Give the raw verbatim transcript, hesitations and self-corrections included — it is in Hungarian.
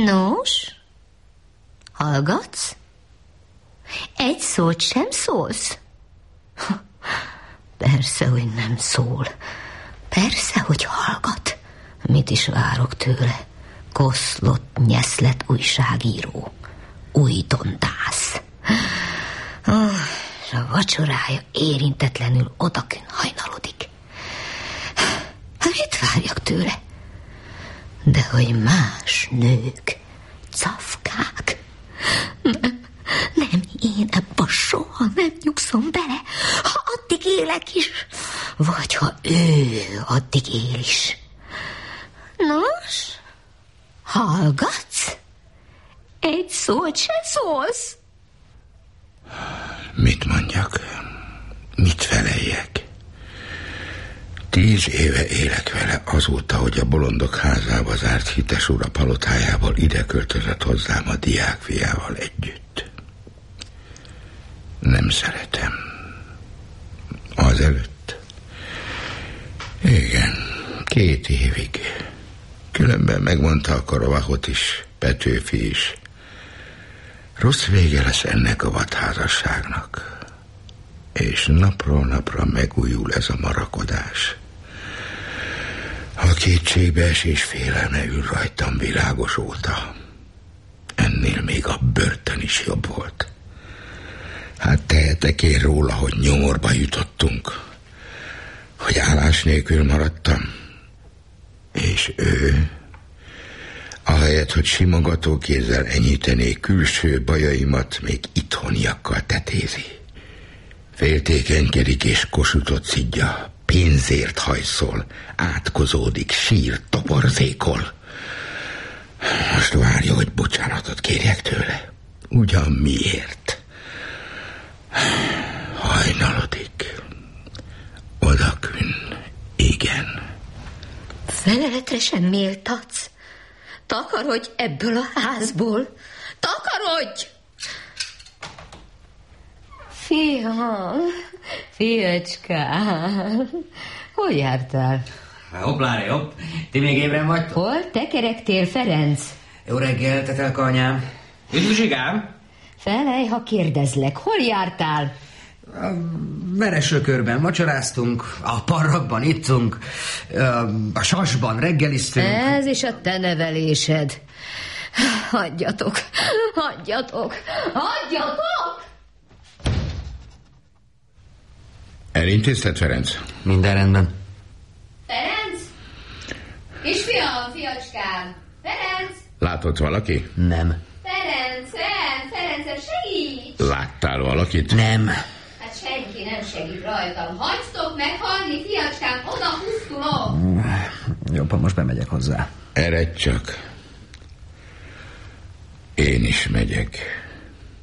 Nos, hallgatsz? Egy szót sem szólsz? Persze, hogy nem szól. Persze, hogy hallgat. Mit is várok tőle? Koszlott, nyeszlet újságíró. Újdondász. Oh, és a vacsorája érintetlenül odakün hajnalodik. Mit várjak tőle? De hogy más nők, cafkák. Nem, nem, én ebbe soha nem nyugszom bele, ha addig élek is, vagy ha ő addig él is. Nos, hallgatsz? Egy szót se szólsz? Mit mondjak? Mit feleljek? Tíz éve élek vele, azóta, hogy a Bolondok házába zárt hites ura palotájából ide költözött hozzám a diákfiával együtt. Nem szeretem. Azelőtt? Igen, két évig. Különben megmondta a Karavahot is, Petőfi is. Rossz vége lesz ennek a vadházasságnak. És napról napra megújul ez a marakodás. A kétségbeesés félelme ül rajtam világos óta. Ennél még a börtön is jobb volt. Hát tehetek én róla, hogy nyomorba jutottunk, hogy állás nélkül maradtam. És ő, ahelyett, hogy simogató kézzel enyhítené külső bajaimat, még itthoniakkal tetézi. Féltékenykedik és kosutot szidja, pénzért hajszol, átkozódik, sír, toborzékol. Most várja, hogy bocsánatot kérjek tőle. Ugyan miért? Hajnalodik. Odakün, igen. Feleletre sem méltatsz. Takarodj ebből a házból. Takarodj! Fiam, fiacskám, hol jártál? Hopplára, hopp. Ti még ébren vagytok? Hol tekerektél, Ferenc? Jó reggel, Tetelka anyám. Üdv, Zsigám! Felej, ha kérdezlek, hol jártál? A Veresökörben vacsoráztunk, a parrakban ittunk, a Sasban reggeliztünk. Ez is a te nevelésed. Hagyjatok, hagyjatok, hagyjatok! Elintézted, Ferenc? Minden rendben. Ferenc? Kisfiam, fiacskám, Ferenc? Látott valaki? Nem. Ferenc, Ferenc, Ferenc, segíts! Láttál valakit? Nem. Hát senki nem segít rajtam. Hagytok meghalni, fiacskám, oda pusztulok! Jobb, ha most bemegyek hozzá. Eredj csak. Én is megyek.